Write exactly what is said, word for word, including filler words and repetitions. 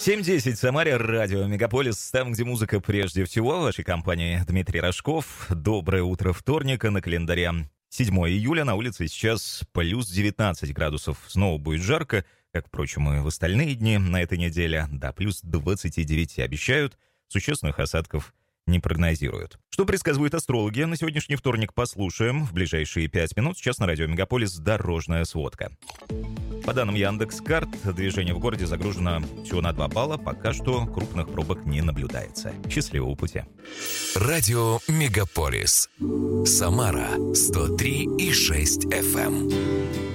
семь десять в Самаре, радио Мегаполис, там, где музыка прежде всего. В вашей компании Дмитрий Рожков. Доброе утро вторника, на календаре седьмое июля. На улице сейчас плюс девятнадцать градусов. Снова будет жарко, как, впрочем, и в остальные дни на этой неделе. До плюс двадцать девять обещают. Существенных осадков не прогнозируют. Что предсказывают астрологи? На сегодняшний вторник послушаем. В ближайшие пять минут сейчас на радио Мегаполис дорожная сводка. По данным Яндекс.Карт, движение в городе загружено всего на два балла. Пока что крупных пробок не наблюдается. Счастливого пути. Радио Мегаполис. Самара сто три и шесть эф эм.